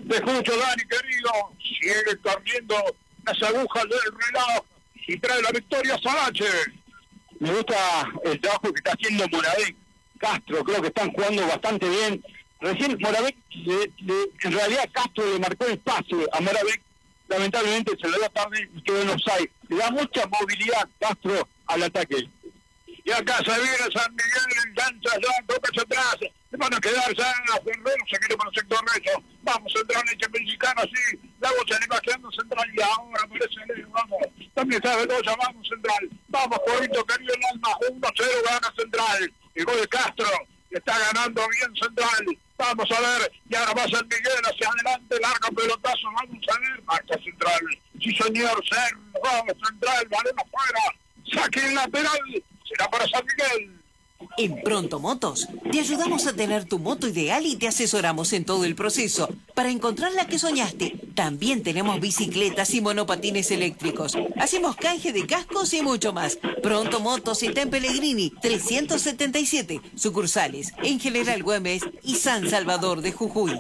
Te escucho, Dani, querido. Sigue corriendo las agujas del reloj y trae la victoria a Sarache. Me gusta el trabajo que está haciendo Moravec, Castro, creo que están jugando bastante bien. Recién Moravec, en realidad Castro le marcó el pase a Moravec, lamentablemente se lo dio tarde y quedó en offside. Le da mucha movilidad Castro al ataque. Y acá se viene San Miguel, engancha ya, toca hacia atrás. Le van a quedar ya Ferrero, se quiere para el sector derecho. Vamos, central, leche mexicano, sí. La bocha le va quedando central y ahora aparece Leo, vamos. También está Bedoya, vamos, central. Vamos, Jorito, querido el alma, 1-0 gana central. El gol de Castro, está ganando bien central. Vamos a ver, y ahora va San Miguel hacia adelante, larga pelotazo, vamos a ver. Marca central, sí señor, vamos, central, balón afuera. Saque el lateral, será para San Miguel. En Pronto Motos, te ayudamos a tener tu moto ideal y te asesoramos en todo el proceso para encontrar la que soñaste. También tenemos bicicletas y monopatines eléctricos. Hacemos canje de cascos y mucho más. Pronto Motos está en Pellegrini, 377, sucursales en General Güemes y San Salvador de Jujuy.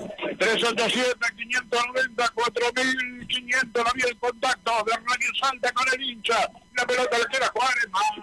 387-590-4500, la vía del contacto de Hernán Salta con el hincha. La pelota le queda a Juárez,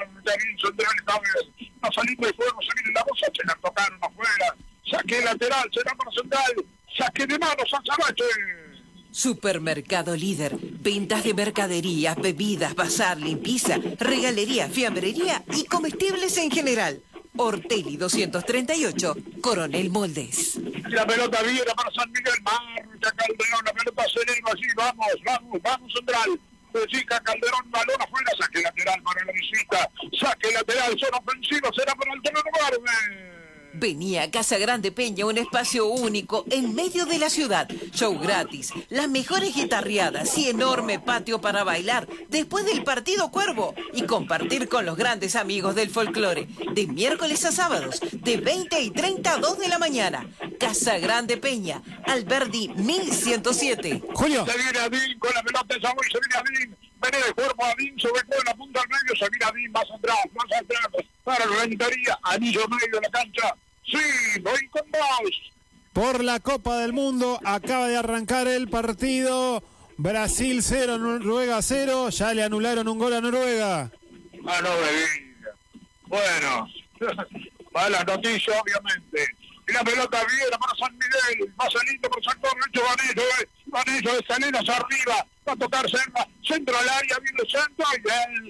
no salimos de juego, se viene la bolsa, se la tocaron afuera. Saque lateral, será para central, saque de mano, San Sarache. Supermercado Líder, ventas de mercaderías, bebidas, bazar, limpieza, regalería, fiambrería y comestibles en general. Ortelli 238, Coronel Moldes. La pelota viene para San Miguel, marca Calderón, la pelota se eleva así, vamos central. Chica Calderón, balón afuera, saque lateral para la visita, saque lateral, son ofensivos, será para el terreno verde. Venía a Casa Grande Peña, un espacio único en medio de la ciudad. Show gratis, las mejores guitarreadas y enorme patio para bailar después del partido Cuervo y compartir con los grandes amigos del folclore. De miércoles a sábados, de 20 y 30 a 2 de la mañana. Casa Grande Peña, Alberdi 1107. Julio. Se viene Adín con la pelota de Samuel, se viene Adín. Viene de cuerpo Adín, sobre todo en la punta del medio, se viene Adín, más atrás, para la reventaría, anillo medio de la cancha. Sí, voy con vos. Por la Copa del Mundo acaba de arrancar el partido. Brasil 0, Noruega 0. Ya le anularon un gol a Noruega. Ah, no me diga. Bueno, mala noticia, obviamente. Y la pelota viene para San Miguel. Va saliendo por sector derecho Vanello de Salinas arriba. Va a tocar centro al área, viene el centro y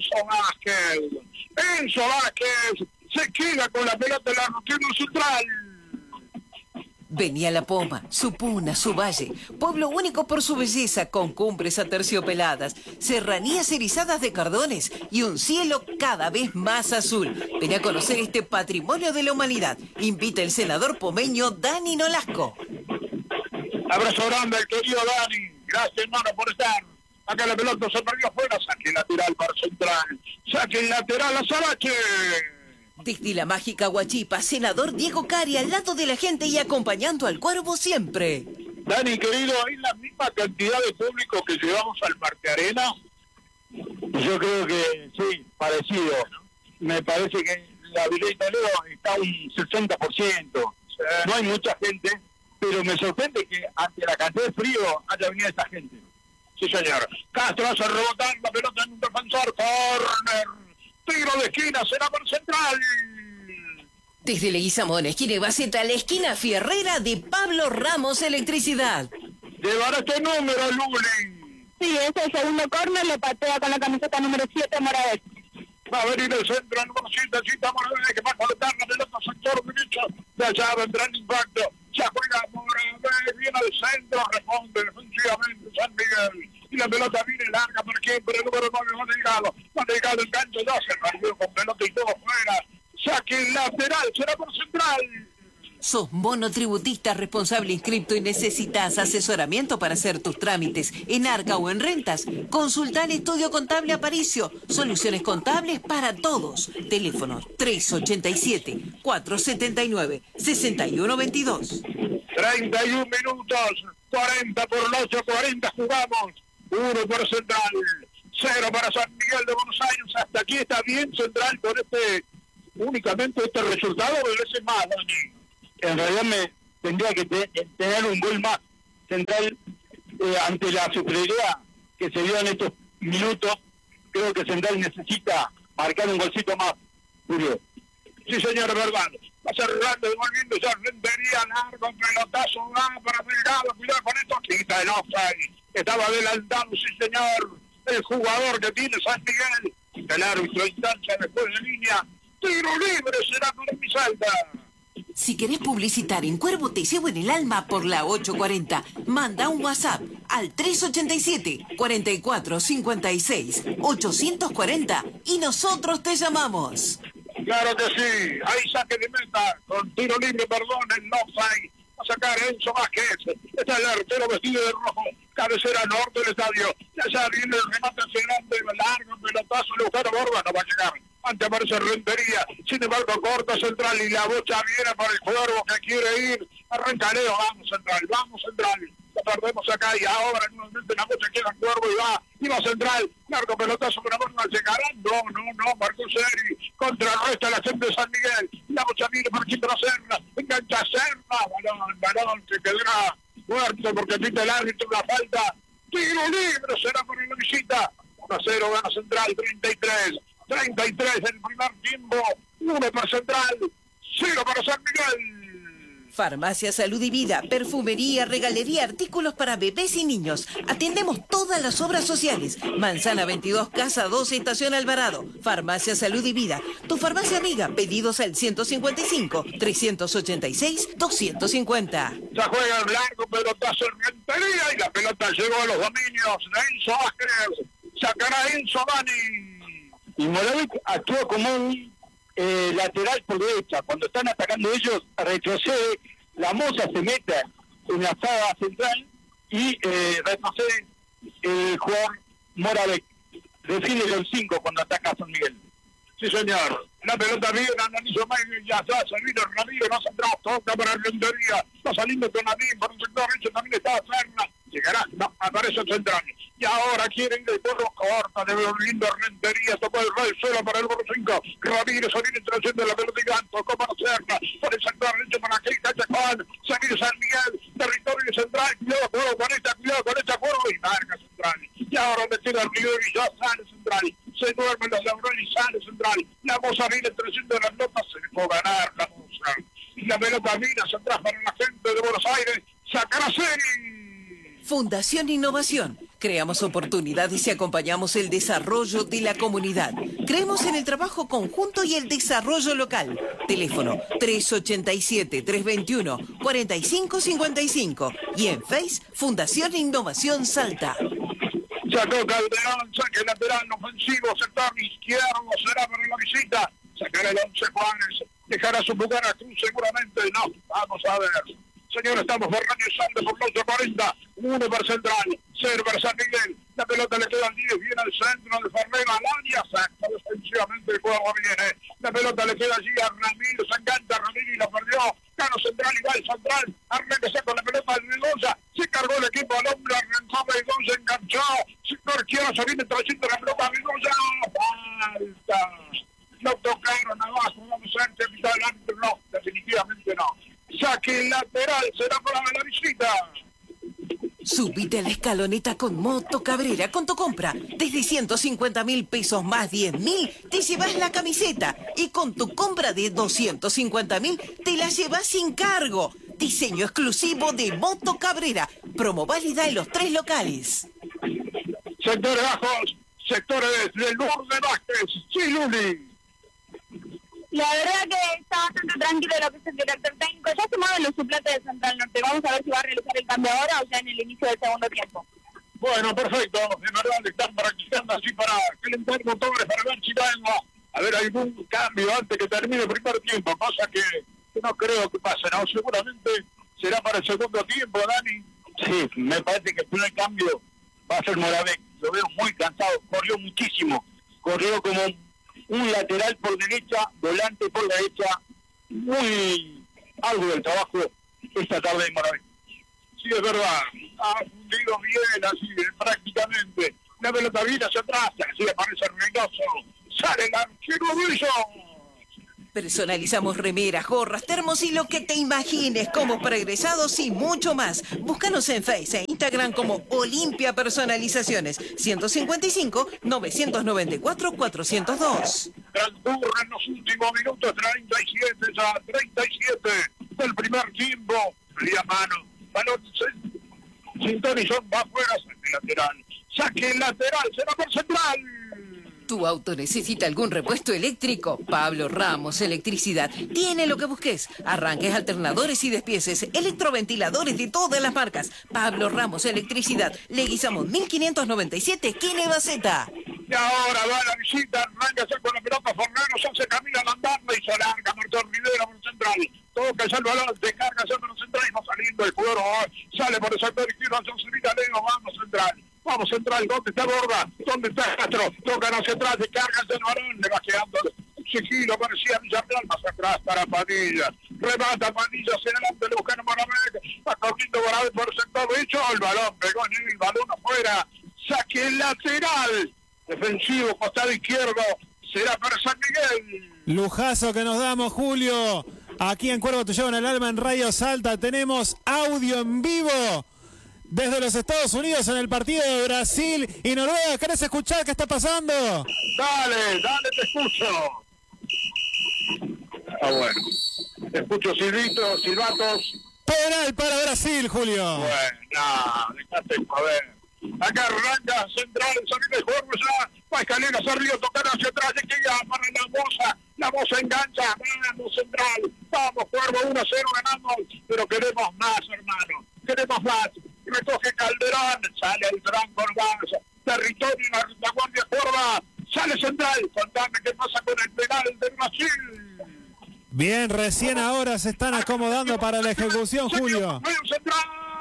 Enzo Vázquez se queda con la pelota en la rutina central. Venía La Poma, su puna, su valle, pueblo único por su belleza, con cumbres aterciopeladas, serranías erizadas de cardones y un cielo cada vez más azul. Ven a conocer este patrimonio de la humanidad. Invita el senador pomeño Dani Nolasco. Abrazo grande al querido Dani. Gracias, hermano, por estar. Acá la pelota se perdió afuera. Saque lateral para central. Saque lateral a Sarache. Desde la mágica Huachipa, senador Diego Cari al lado de la gente y acompañando al Cuervo siempre. Dani, querido, ¿hay la misma cantidad de público que llevamos al Parque Arena? Yo creo que sí, parecido. Me parece que la Vileta Leo está un 60%. No hay mucha gente, pero me sorprende que ante la cantidad de frío haya venido esta gente. Sí, señor. Castro hace rebotar la pelota en un defensor. Corner. Tiro de esquina, será por central. Desde Leguizamón, esquina Ibaceta, la esquina Fierrera de Pablo Ramos Electricidad. Llevará este número, Luli. Sí, es el segundo córner, lo patea con la camiseta número 7, Moravec. Va a venir el centro, el número 7, Moravec, que va a colocar la pelota sector derecho. De allá vendrá el impacto. Ya juega Moravec, viene al centro, responde defensivamente San Miguel. Y la pelota viene larga por aquí, por el número 9, va Delgado, el gancho ya se rompió con pelota y todo fuera. Saque lateral, será por central. ¿Sos monotributista responsable inscripto y necesitas asesoramiento para hacer tus trámites en Arca o en Rentas? Consulta el Estudio Contable Aparicio. Soluciones contables para todos. Teléfono 387-479-6122. 31 minutos, 40 por 8, 40 jugamos. 1 por Central, 0 para San Miguel de Buenos Aires. Hasta aquí está bien Central con únicamente este resultado, merece más, Dani. En realidad me tendría que tener un gol más. Central ante la superioridad que se dio en estos minutos, creo que Central necesita marcar un golcito más, Julio. Sí, señor, verdad. Va cerrando, devolviendo ya Rentería, largo, pelotazo, va para Delgado, cuidado con esto, quita el offside. Estaba adelantado, sí, señor, el jugador que tiene San Miguel. El árbitro instancia después de línea. Tiro libre será para mi Salta. Si querés publicitar en Cuervo Te Llevo en el Alma por la 840, manda un WhatsApp al 387-4456-840 y nosotros te llamamos. Claro que sí, ahí saque de meta, con tiro libre, perdón, el offside. Va a sacar Enzo Vázquez. Está el arquero vestido de rojo, cabecera norte del estadio. Ya viene el remate hacia adelante, largo, pelotazo, Lujano Borba, no va a llegar. Antes aparece Rentería, sin embargo corta Central y la bocha viene para el Cuervo que quiere ir. Arranca Leo, vamos Central. La perdemos acá y ahora nuevamente la bocha queda el Cuervo y va Central. Largo pelotazo, pero no llegará. No, marcó Seri. Contrarresta la gente de San Miguel. La bocha viene para Quintero Serna. Engancha Serna. Balón que quedará muerto porque pita el árbitro una falta. Tiro libre será para la visita. 1-0 gana Central, 33 el primer tiempo, 1 para Central, 0 para San Miguel. Farmacia Salud y Vida, perfumería, regalería, artículos para bebés y niños. Atendemos todas las obras sociales. Manzana 22, Casa 12, Estación Alvarado. Farmacia Salud y Vida, tu farmacia amiga. Pedidos al 155-386-250. Ya juega el largo pelotazo en Rentería y la pelota llegó a los dominios de Enzo Vázquez. Sacará Enzo Dani. Y Moravec actuó como un lateral por derecha. Cuando están atacando ellos, retrocede, la Moza se mete en la saga central y retrocede el jugador Moravec. Defiende los 5 cuando ataca a San Miguel. Sí, señor. La pelota viene, analizo más y ya está. Servido Ramiro, no saldrá, toca para Rentería. Está saliendo Tonadín, por un sector derecho también está Serna. Llegará, no, aparece el central. Y ahora quiere ir de porro corta, devolviendo Rentería, tocó el rey solo para el número 5. Ramírez viene trayendo la pelota y tocó para Serna. Por el sector derecho para Keita Chacón. Seguir San Miguel, territorio central. Cuidado con esta, Cuervo y marca Central. Y ahora le queda el Río y ya sale Central. Se duermen los laureles y sale Central. La Moza viene trayendo la pelota, se le puede ganar la Moza. Y la pelota viene hacia atrás para la gente de Buenos Aires. Sacará Seri. Fundación Innovación. Creamos oportunidades y acompañamos el desarrollo de la comunidad. Creemos en el trabajo conjunto y el desarrollo local. Teléfono 387-321-4555. Y en Face, Fundación Innovación Salta. Sacó Calderón, saque lateral ofensivo, sector izquierdo, será para la visita. Sacará el 11 Juárez, dejará su lugar a Cruz seguramente. No, vamos a ver. Señor, estamos borrando y saldo por los 40. 1 para Central, 0 para San Miguel. La pelota le queda al 10, viene al centro de Ferreira, al área, saca defensivamente el juego viene. La pelota le queda allí a Ramiro, se encanta Ramiro y la perdió. Gano Central y va el Central. Arranca saca la pelota de Mendoza. Se cargó el equipo al hombre, arrancó Mendoza, enganchó. Sector izquierdo, se viene trayendo la pelota a Mendoza. Falta. No tocaron abajo, vamos a ver si pita el árbitro. No, definitivamente no. Saque lateral, será para la visita. Subite a la escaloneta con Moto Cabrera. Con tu compra desde 150.000 pesos más 10.000 te llevas la camiseta. Y con tu compra de 250.000 te la llevas sin cargo. Diseño exclusivo de Moto Cabrera. Promo válida en los 3 locales. Sectores bajos, sectores del Lourdes Vázquez. Sí, Luli. La verdad que está bastante tranquilo lo que es el director técnico. Ya se mueven los suplentes de Central Norte. Vamos a ver si va a realizar el cambio ahora o ya en el inicio del segundo tiempo. Bueno, perfecto. De verdad están practicando así para calentar motores, para ver si va a haber algún cambio antes que termine el primer tiempo. Cosa que no creo que pase, ¿no? Seguramente será para el segundo tiempo, Dani. Sí, me parece que el primer cambio va a ser Moravec. Lo veo muy cansado, corrió muchísimo. Corrió como un lateral por derecha, volante por derecha, muy algo del trabajo esta tarde en Moravec. Sí, es verdad, ha fundido bien así, prácticamente. La pelota viene hacia atrás, así aparece Reynoso, sale el arquero Brillo. Personalizamos remeras, gorras, termos y lo que te imagines, como para egresados y mucho más. Búscanos en Facebook e Instagram como Olimpia Personalizaciones. 155-994-402. Transcurren los últimos minutos, 37 ya, 37 del primer tiempo. Media mano, balón sintonizó, va afuera, saque lateral. Saque lateral, será por Central. ¿Tu auto necesita algún repuesto eléctrico? Pablo Ramos Electricidad tiene lo que busques. Arranques, alternadores y despieces, electroventiladores de todas las marcas. Pablo Ramos Electricidad, Leguizamo 1597, esquina Baceta. Y ahora va la visita, arranca con la pelota, Fornero se hace camino al andando y se alarga, Martín Rivera por Central. Toca ya el balón, descarga ya por Central y va saliendo el jugador, sale por el sector izquierdo, Johnson Leo, vamos Central. Vamos Central, ¿dónde está Borda? ¿Dónde está Castro? Tocan hacia atrás, descarga el balón, le va quedando sigilo, parecía Villarreal, más atrás para Padilla. Remata Padilla hacia adelante, le buscan a Moravec, va corriendo Moravec por el sector derecho, el balón pegó en el balón afuera, saque lateral, defensivo, costado izquierdo, será para San Miguel. Lujazo que nos damos, Julio. Aquí en Cuervo Te Llevan el Alma en Radio Salta tenemos audio en vivo desde los Estados Unidos en el partido de Brasil y Noruega. ¿Querés escuchar qué está pasando? Dale, te escucho. Bueno. Te escucho silbatos. Penal para Brasil, Julio. Bueno, dejate joder. Acá arranca Central, saliendo el juego ya. Va escalera hacia arriba, tocar hacia atrás, y que ya para la moza engancha. Vamos Central, vamos Cuervo, 1-0 ganamos, pero queremos más, hermano. Queremos más. Recoge Calderón, sale el Franco Orbanza, territorio en la Guardia Cuerva, sale Central, contame qué pasa con el penal de Brasil. Bien, recién ahora se están acomodando para la ejecución, Julio. Central,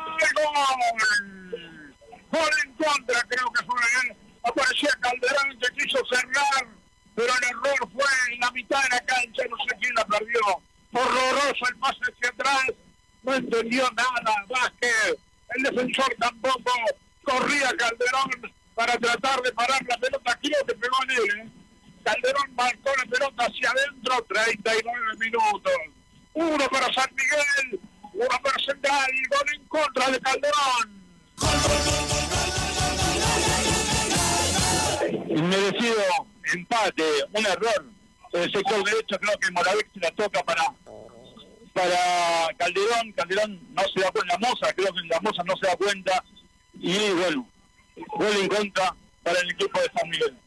gol en contra, creo que fue él. Aparecía Calderón que quiso cerrar, pero el error fue en la mitad de la cancha, no sé quién la perdió. Horroroso el pase hacia atrás, no entendió nada, Vázquez. El defensor tampoco, corría Calderón para tratar de parar la pelota, creo que pegó en él. Calderón marcó la pelota hacia adentro, 39 minutos. 1 para San Miguel, 1 para Central, gol en contra de Calderón. Inmerecido empate, un error. En el sector derecho creo que Moravec se la toca para Calderón no se da cuenta, la Moza, creo que la Moza no se da cuenta, y bueno, gol en contra para el equipo de San Miguel.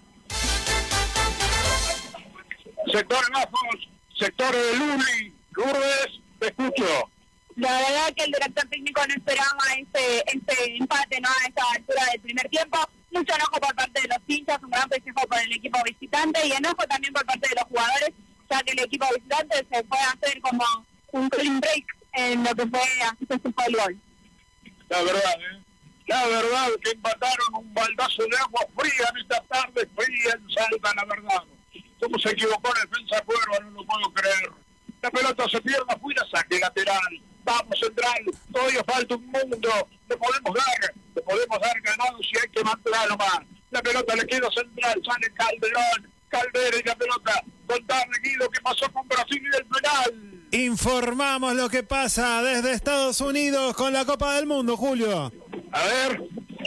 Sector bajos, sector de Lourdes, te escucho. La verdad que el director técnico no esperaba este empate, ¿no? A esta altura del primer tiempo. Mucho enojo por parte de los hinchas, un gran festejo por el equipo visitante y enojo también por parte de los jugadores, ya que el equipo visitante se puede hacer como un clean break en lo que fue así se fue el gol. La verdad que empataron un baldazo de agua fría en esta tarde, fría en Salta, la verdad. ¿Cómo se equivocó el defensa Cuervo? No lo puedo creer. La pelota se pierde afuera, saque lateral. Vamos Central, todavía falta un mundo, le podemos dar ganado si hay que mantenerlo más. La pelota le queda Central, sale Caldera y la pelota, contarle Guido qué pasó con Brasil y el penal. Informamos lo que pasa desde Estados Unidos con la Copa del Mundo, Julio. A ver.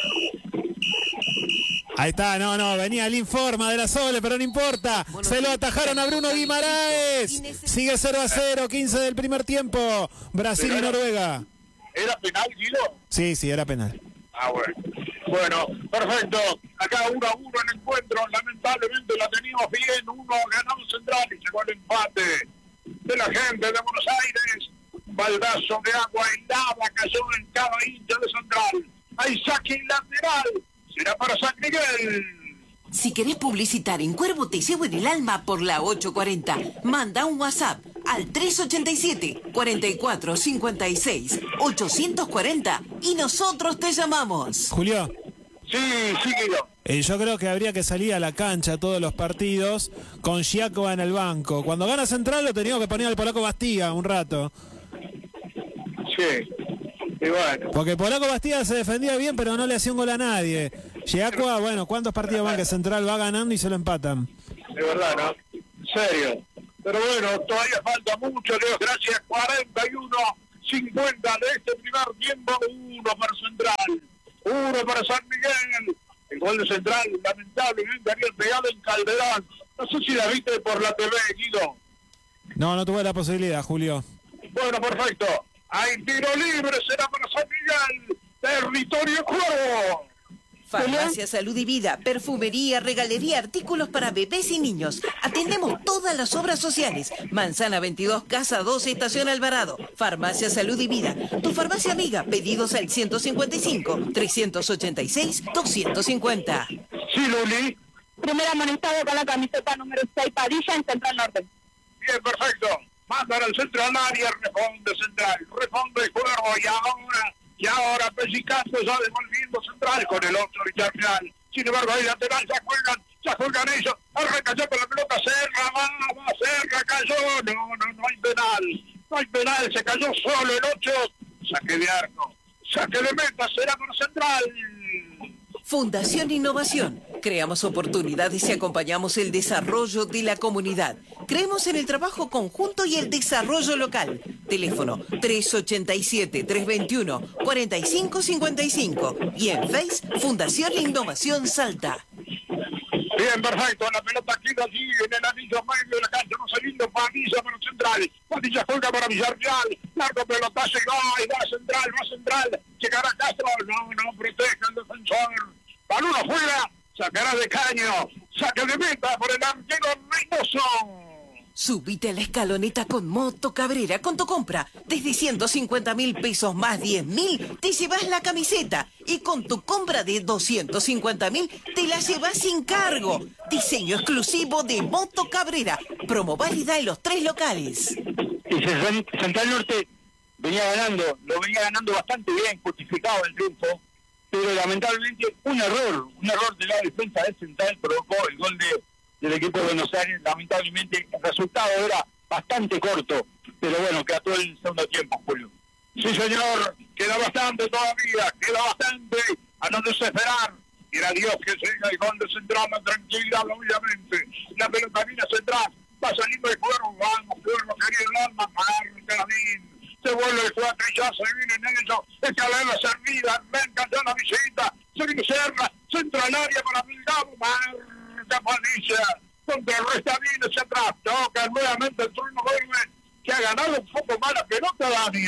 Ahí está, no, venía el informe de la Sole, pero no importa. Bueno, se lo atajaron a Bruno Guimaraes. Sigue 0-0, 15 del primer tiempo. Brasil y Noruega. ¿Era penal, Guido? Sí, era penal. Ah, bueno, perfecto. Acá 1-1 en el encuentro. Lamentablemente la teníamos bien. 1 ganamos Central y llegó el empate de la gente de Buenos Aires. Un baldazo de agua helada cayó en cada hincha de Central. Hay saque lateral. Será para San Miguel. Si querés publicitar en Cuervo Te Llevo en el Alma por la 840, manda un WhatsApp al 387-4456-840 y nosotros te llamamos. Julio. Sí, Guido. Yo creo que habría que salir a la cancha todos los partidos con Giacova en el banco. Cuando gana Central lo teníamos que poner al polaco Bastía un rato. Sí. Y bueno. Porque Polaco Bastida se defendía bien, pero no le hacía un gol a nadie. Giacua, bueno, ¿cuántos partidos van que Central va ganando y se lo empatan? De verdad, ¿no? Serio. Pero bueno, todavía falta mucho, Leo, gracias. 41-50 de este primer tiempo, 1 para Central, 1 para San Miguel. El gol de Central, lamentablemente, había pegado en Calderón. No sé si la viste por la TV, Guido. No tuve la posibilidad, Julio. Bueno, perfecto. Hay tiro libre, será para San Miguel. Territorio Cuervo. Farmacia Salud y Vida, perfumería, regalería, artículos para bebés y niños. Atendemos todas las obras sociales. Manzana 22, Casa 12, Estación Alvarado. Farmacia Salud y Vida. Tu farmacia amiga. Pedidos al 155-386-250. Sí, Luli. Primer amonestado con la camiseta número 6, Padilla, en Central Norte. Bien, perfecto. Mandan al centro al área, responde Central. Responde Cuervo y ahora Pesicato ya devolviendo Central con el otro Villarreal. Sin embargo, ahí lateral ya juegan ellos. Arranca ya con la pelota, Serra, cayó. No hay penal. No hay penal, se cayó solo el 8. Saque de arco. Saque de meta, será para Central. Fundación Innovación. Creamos oportunidades y acompañamos el desarrollo de la comunidad. Creemos en el trabajo conjunto y el desarrollo local. Teléfono 387-321-4555. Y en Face, Fundación Innovación Salta. Bien, perfecto. La pelota queda allí en el anillo medio de la cancha. No se lindo Padilla para Central. Padilla juega para Villarreal. Largo pelotazo y va Central. Llegará Castro. No protege el defensor. Balón afuera. Sacará de caño. Saque de meta por el arquero Reynoso. Subite a la escaloneta con Moto Cabrera con tu compra. Desde 150.000 pesos más 10.000 te llevas la camiseta. Y con tu compra de 250.000 te la llevas sin cargo. Diseño exclusivo de Moto Cabrera. Promo válida en los 3 locales. Y Central Norte lo venía ganando bastante bien, justificado el triunfo, pero lamentablemente un error de la defensa de Central provocó el gol del equipo de Buenos Aires. Lamentablemente el resultado era bastante corto, pero bueno, quedó todo el segundo tiempo, Julio. Sí, señor, queda bastante todavía, a no desesperar. Quiera Dios que siga el gol de Central, la tranquilidad, obviamente. La pelota viene a Central, va saliendo el Cuervo, vamos, Cuervo, querido el alma, marca bien. Se vuelve el 4 y ya se viene en ello. Escalera servida, venga ya la visita. Se viene Serra, centro al área para Bilbao, marca Padilla. Contra el resta viene hacia atrás. Toca nuevamente el turno Gómez, que ha ganado un poco más la pelota, Dani,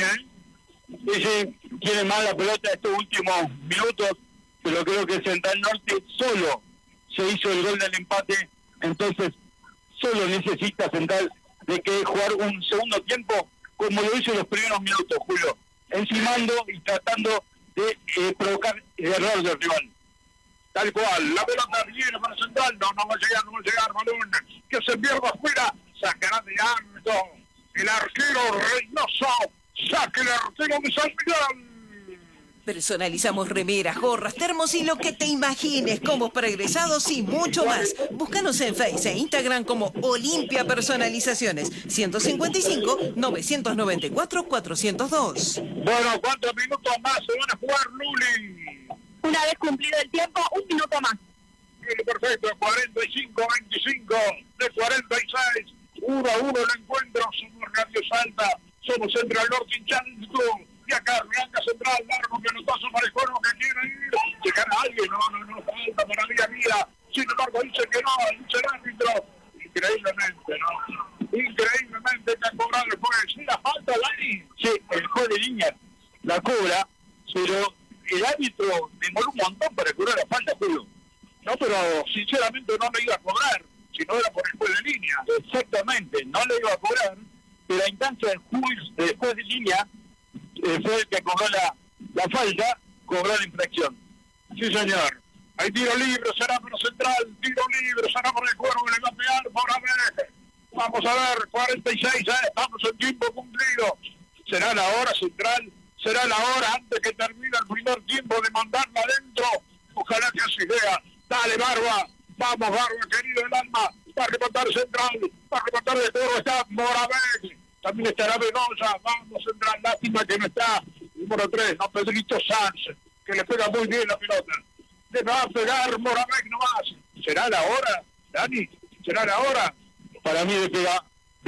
Sí, tiene más la pelota estos últimos minutos, pero creo que Central Norte solo se hizo el gol del empate. Entonces, solo necesita Central de que jugar un segundo tiempo como lo hizo en los primeros minutos, Julio, encimando y tratando de provocar el error del rival. Tal cual, la pelota viene para Central, no va a llegar, balón, que se pierda afuera, sacará de alto el arquero Reynoso, saque el arquero de San Miguel. Personalizamos remeras, gorras, termos y lo que te imagines, combos para egresados y mucho más. Búscanos en Facebook e Instagram como Olimpia Personalizaciones. 155-994-402. Bueno, ¿cuántos minutos más se van a jugar, Luli? Una vez cumplido el tiempo, 1 minuto más. Bien, perfecto, 45-25 de 46. 1-1 el encuentro. Somos Radio Salta, somos Central Norte hinchando. Y acá arranca Central, largo pelotazo para el Cuervo que quiere ir. Llegará alguien, no, falta para mía. Sin embargo, dice que no, dice el árbitro. Increíblemente, Increíblemente que ha cobrado el juez. Sí, la falta, Dani. Sí, el juez de línea la cobra, pero el árbitro demoró un montón para cobrar la falta, Julio. No, pero sinceramente no le iba a cobrar, si no era por el juez de línea. Exactamente, no le iba a cobrar, pero en tanto el juez de línea fue el que cobró la falta, cobró la infracción. Sí, señor. Hay tiro libre, será para Central, tiro libre, será para el Cuervo, le va a pegar por a ver. Vamos a ver, 46, estamos en tiempo cumplido. Será la hora, Central, será la hora antes que termine el primer tiempo de mandarla adentro. Ojalá que así sea. Dale, Barba, vamos, Barba, querido el alma, va a rematar Central, va a rematar de todo, está Moravec. También estará Venosa, vamos Central, lástima que no está número 3, no Pedrito Sanz, que le pega muy bien la pelota. Le va a pegar Moravec nomás. ¿Será la hora, Dani? ¿Será la hora? Para mí le pega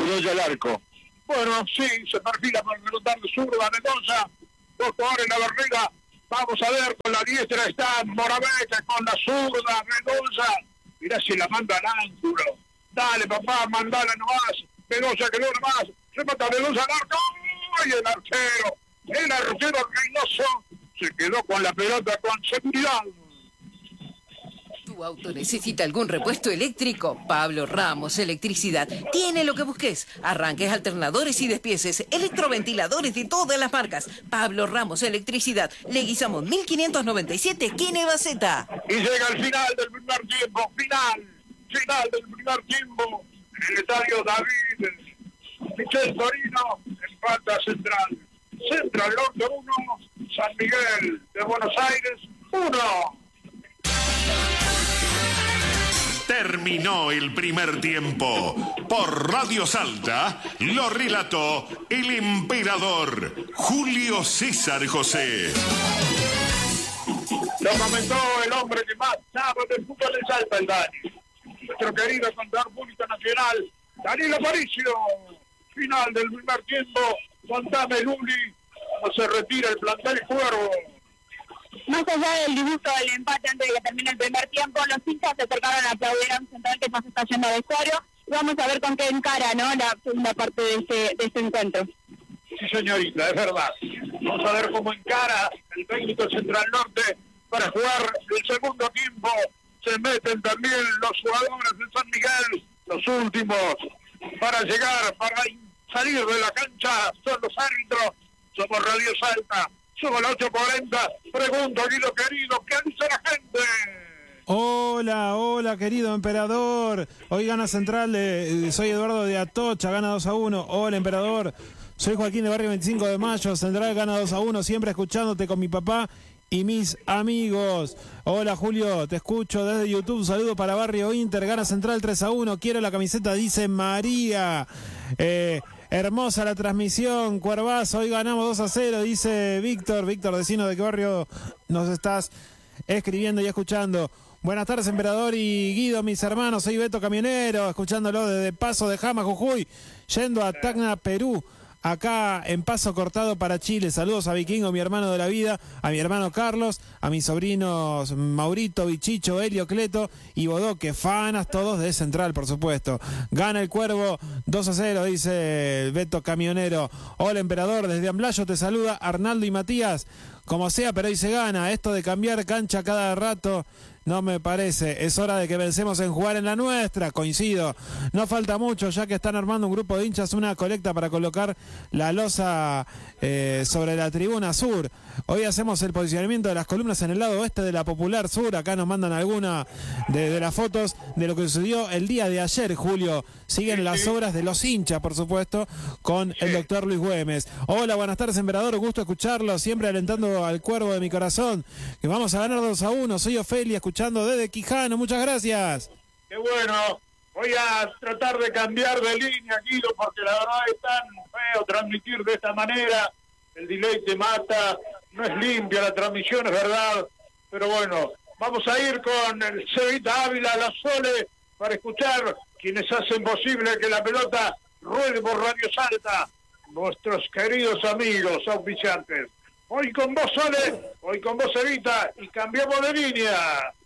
Bedoya al arco. Bueno, sí, se perfila por el pelotón de zurda Mendoza. 2 jugadores en la barrera. Vamos a ver, con la diestra está Morabeca, con la zurda Mendoza. Mirá si la manda al ángulo. Dale, papá, mandala nomás. Mendoza quedó nomás. Se mata Mendoza al arco. ¡Ay, el arquero Reynoso se quedó con la pelota con seguridad! ¿Tu auto necesita algún repuesto eléctrico? Pablo Ramos Electricidad tiene lo que busques. Arranques, alternadores y despieces, electroventiladores de todas las marcas. Pablo Ramos Electricidad, Leguizamón 1597, esquina Baceta. Y llega el final del primer tiempo, final del primer tiempo, en el estadio David Michel Torino, empata Central Norte 1, San Miguel de Buenos Aires 1. Terminó el primer tiempo. Por Radio Salta lo relató el emperador Julio César José. Lo comentó el hombre que más sabe del fútbol de Salta, el Dani. Nuestro querido contador público nacional, Danilo Aparicio. Final del primer tiempo, contame, Luli, cómo se retira el plantel Cuervo. Más allá del dibujo del empate antes de que termine el primer tiempo, los hinchas se acercaron a aplaudir a un Central que ya se está yendo de vestuario. Y vamos a ver con qué encara, ¿no?, la segunda parte de este encuentro. Sí, señorita, es verdad. Vamos a ver cómo encara el técnico Central Norte para jugar el segundo tiempo. Se meten también los jugadores de San Miguel, los últimos para llegar, para salir de la cancha. Son los árbitros. Somos Radio Salta. Somos las 8:40. Pregunto, Guido querido, ¿qué dice la gente? Hola, querido emperador. Hoy gana Central, soy Eduardo de Atocha, gana 2-1. Hola, emperador. Soy Joaquín de Barrio 25 de Mayo. Central gana 2-1, siempre escuchándote con mi papá y mis amigos. Hola, Julio, te escucho desde YouTube. Saludo para Barrio Inter, gana Central 3-1. Quiero la camiseta, dice María. Hermosa la transmisión, Cuervazo, hoy ganamos 2-0, dice Víctor. Víctor, vecino, ¿de qué barrio nos estás escribiendo y escuchando? Buenas tardes, emperador y Guido, mis hermanos. Soy Beto Camionero, escuchándolo desde Paso de Jama, Jujuy, yendo a Tacna, Perú. Acá en Paso Cortado para Chile. Saludos a Vikingo, mi hermano de la vida, a mi hermano Carlos, a mis sobrinos Maurito, Bichicho, Helio, Cleto y Bodoque, fanas todos de Central, por supuesto. Gana el Cuervo 2-0, dice el Beto Camionero. Hola, emperador, desde Amblayo te saluda Arnaldo y Matías. Como sea, pero hoy se gana. Esto de cambiar cancha cada rato no me parece. Es hora de que vencemos en jugar en la nuestra. Coincido. No falta mucho, ya que están armando un grupo de hinchas una colecta para colocar la losa sobre la tribuna sur. Hoy hacemos el posicionamiento de las columnas en el lado oeste de la Popular Sur. Acá nos mandan alguna de las fotos de lo que sucedió el día de ayer, Julio. Siguen las obras de los hinchas, por supuesto, con el doctor Luis Güemes. Hola, buenas tardes, emperador. Gusto escucharlo. Siempre alentando al Cuervo de mi corazón. Que vamos a ganar 2-1. Soy Ofelia, escuchando desde Quijano. Muchas gracias. Qué bueno. Voy a tratar de cambiar de línea, Guido, porque la verdad es tan feo transmitir de esta manera. El delay te mata, no es limpia la transmisión, es verdad. Pero bueno, vamos a ir con el Cevita Ávila, la Sole, para escuchar quienes hacen posible que la pelota ruede por Radio Salta. Nuestros queridos amigos auspiciantes. Hoy con vos, Sole, hoy con vos, Evita, y cambiamos de línea.